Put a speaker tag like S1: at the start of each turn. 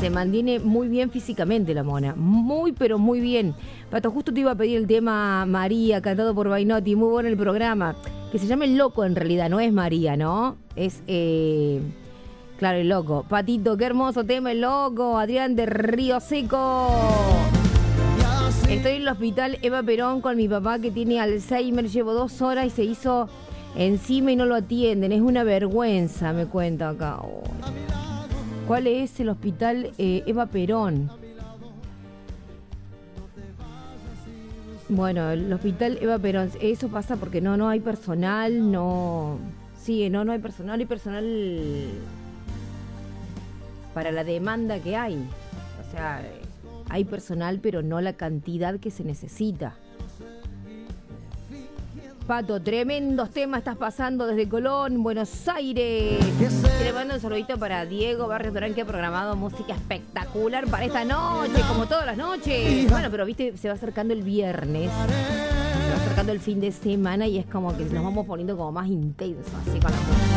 S1: Se mantiene muy bien físicamente la mona. Muy, pero muy bien. Pato, justo te iba a pedir el tema María, cantado por Bainotti. Muy bueno el programa. Que se llama El Loco en realidad, no es María, ¿no? Es, claro, El Loco. Patito, qué hermoso tema, El Loco. Adrián de Río Seco. Estoy en el hospital Eva Perón con mi papá que tiene Alzheimer. Llevo 2 horas y se hizo encima y no lo atienden. Es una vergüenza, me cuenta acá. Oh. ¿Cuál es el hospital Eva Perón? Bueno, el hospital Eva Perón. Eso pasa porque no hay personal, no... Sí, no hay personal, hay personal para la demanda que hay. O sea, hay personal, pero no la cantidad que se necesita. Pato, tremendos temas estás pasando desde Colón, Buenos Aires. Le mando un saludito para Diego Barrios Durán, que ha programado música espectacular para esta noche, como todas las noches. Bueno, pero viste, se va acercando el viernes, se va acercando el fin de semana y es como que nos vamos poniendo como más intensos así con la música.